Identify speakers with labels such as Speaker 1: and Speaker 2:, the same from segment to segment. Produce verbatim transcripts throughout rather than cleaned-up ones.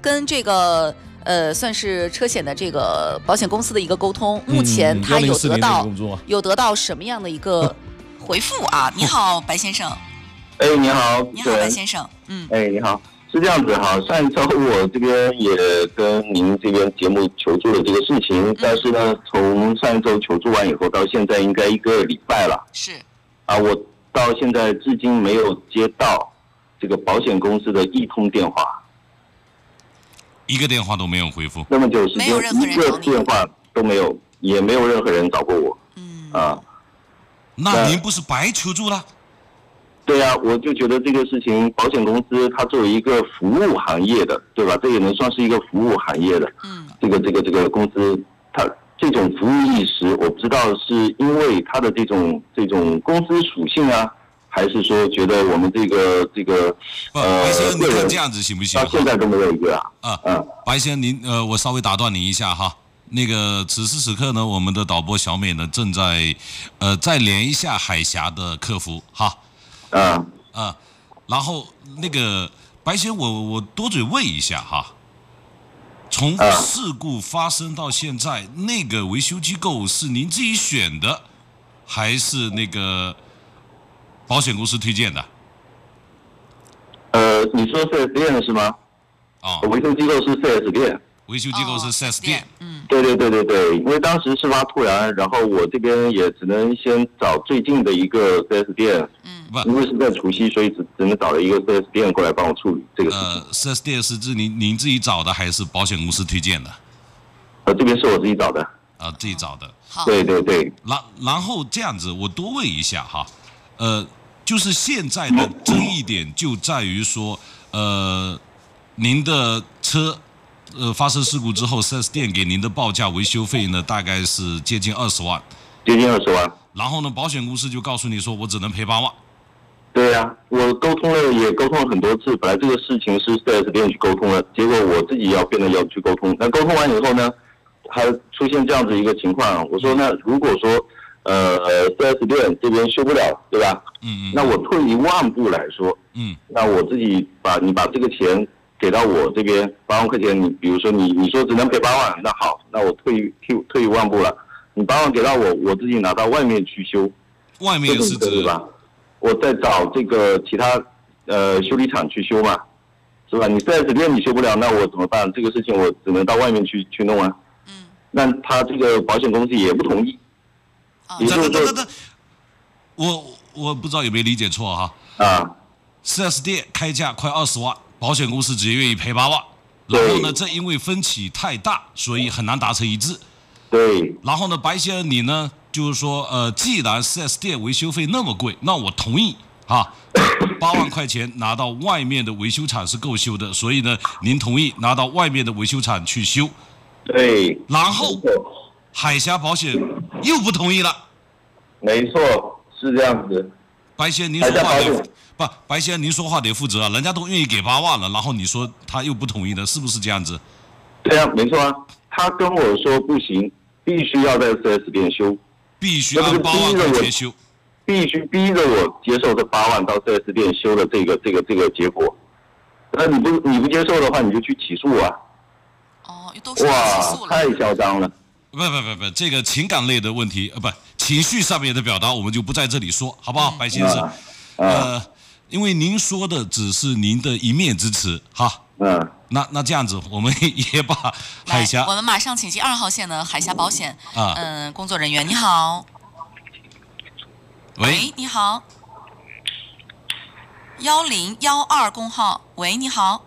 Speaker 1: 跟这个呃算是车险的这个保险公司的一个沟通，目前他有得到、嗯、有得到什么样的一个回复啊？你好，白先生。
Speaker 2: 哎，你好，
Speaker 1: 你好，白先生。嗯，
Speaker 2: 哎，你好。是这样子哈，上一周我这边也跟您这边节目求助了这个事情，嗯、但是呢，从上一周求助完以后到现在应该一个礼拜了。
Speaker 1: 是。
Speaker 2: 啊，我到现在至今没有接到这个保险公司的一通电话，
Speaker 3: 一个电话都没有回复。
Speaker 2: 那么久时间，一个电话都没有，也没有任何人找过我。
Speaker 1: 嗯。
Speaker 2: 啊。
Speaker 3: 那您不是白求助了？
Speaker 2: 对呀、啊，我就觉得这个事情，保险公司它作为一个服务行业的，对吧？这也能算是一个服务行业的。
Speaker 1: 嗯。
Speaker 2: 这个这个这个公司，它这种服务意识，我不知道是因为它的这种这种公司属性啊，还是说觉得我们这个这个
Speaker 3: 呃，白先生，你看这样子行不行？
Speaker 2: 到现在都没有一个啊。
Speaker 3: 啊嗯，白先生，您呃，我稍微打断您一下哈。那个此时此刻呢，我们的导播小美呢正在呃再连一下海峡的客服哈。
Speaker 2: 啊
Speaker 3: 啊，然后那个白先，我我多嘴问一下哈，从事故发生到现在，那个维修机构是您自己选的，还是那个保险公司推荐的？
Speaker 2: 呃，你说四 S 店是吗？
Speaker 3: 啊、
Speaker 2: 哦，维修机构是四 S 店。
Speaker 3: 维修机构是四 S 店。
Speaker 1: 嗯。
Speaker 2: 对对对对对，因为当时事发突然，然后我这边也只能先找最近的一个四 S 店。
Speaker 1: 嗯。
Speaker 2: 因为是在除夕，所以只只能找了一个四 S 店过来帮我处理这个事情。
Speaker 3: 呃，四 S 店是自您您自己找的，还是保险公司推荐的？
Speaker 2: 呃，这边是我自己找的。
Speaker 3: 啊、呃，自己找的。
Speaker 1: 好。
Speaker 2: 对对对。
Speaker 3: 然然后这样子，我多问一下哈，呃，就是现在的争议点就在于说，呃，您的车。呃，发生事故之后 ，四 S 店给您的报价维修费呢，大概是接近二十万。
Speaker 2: 接近二十万。
Speaker 3: 然后呢，保险公司就告诉你说，我只能赔八万。
Speaker 2: 对呀、啊，我沟通了，也沟通了很多次。本来这个事情是四 S 店去沟通了，结果我自己要变得要去沟通。那沟通完以后呢，还出现这样子一个情况。我说，那如果说呃四 S 店这边修不了，对吧？
Speaker 3: 嗯嗯。
Speaker 2: 那我退一万步来说，
Speaker 3: 嗯，
Speaker 2: 那我自己把你把这个钱。给到我这边八万块钱，你比如说你你说只能赔八万，那好，那我退退退一万步了，你八万给到我，我自己拿到外面去修。
Speaker 3: 外面是指
Speaker 2: 吧？我再找这个其他呃修理厂去修嘛，是吧？你四 S 店你修不了，那我怎么办？这个事情我只能到外面去去弄啊。
Speaker 1: 嗯。
Speaker 2: 那他这个保险公司也不同意。
Speaker 1: 啊。
Speaker 2: 也就是说，
Speaker 3: 我我不知道有没有理解错哈。
Speaker 2: 啊。
Speaker 3: 四 S 店开价快二十万。保险公司只愿意赔八万，然后呢，这因为分歧太大，所以很难达成一致。
Speaker 2: 对。
Speaker 3: 然后呢，白先生你呢，就是说，呃，既然 四 S 店维修费那么贵，那我同意啊，八万块钱拿到外面的维修厂是够修的，所以呢，您同意拿到外面的维修厂去修。
Speaker 2: 对。
Speaker 3: 然后，海峡保险又不同意了。
Speaker 2: 没错，是这样子。
Speaker 3: 白先生，您说话得不？白先生，您说话得负责啊！人家都愿意给八万了，然后你说他又不同意的，是不是这样子？
Speaker 2: 对啊，没错啊。他跟我说不行，必须要在四 S 店修，
Speaker 3: 必须按八万块钱修，
Speaker 2: 必须逼着我接受这八万到四 S 店修的这个这个这个结果。那你不你不接受的话，你就去起诉啊！
Speaker 1: 哦，都是起诉了。
Speaker 2: 哇，太嚣张了！
Speaker 3: 不不不不，这个情感类的问题，呃，不，情绪上面的表达，我们就不在这里说，好不好，白先生？
Speaker 2: 啊
Speaker 3: 啊、呃，因为您说的只是您的一面之词，哈。
Speaker 2: 嗯。
Speaker 3: 那那这样子，我们也把海峡，
Speaker 1: 我们马上请进二号线的海峡保险
Speaker 3: 啊，
Speaker 1: 嗯、呃，工作人员，你好。
Speaker 3: 喂，
Speaker 1: 喂你好。幺零幺二工号，喂，你好。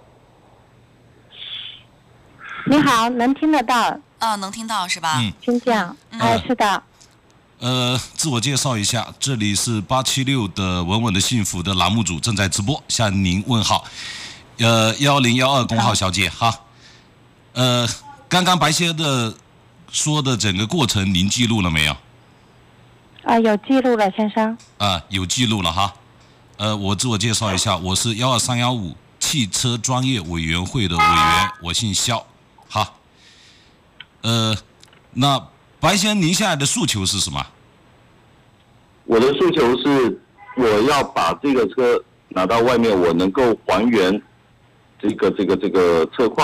Speaker 4: 你好，能听得到？
Speaker 1: 啊，能听到是吧？
Speaker 3: 嗯，
Speaker 4: 请讲。
Speaker 1: 嗯、
Speaker 4: 哎，是的。
Speaker 3: 呃，自我介绍一下，这里是八七六的稳稳的幸福的栏目组正在直播，向您问好。呃，幺零幺二工号小姐哈。呃，刚刚白先生的说的整个过程，您记录了没有？
Speaker 4: 啊，有记录了，先生。
Speaker 3: 啊，有记录了哈。呃，我自我介绍一下，我是幺二三幺五汽车专业委员会的委员，我姓肖。好，呃，那白先生，您现在的诉求是什么？
Speaker 2: 我的诉求是，我要把这个车拿到外面，我能够还原这个这个这个车况。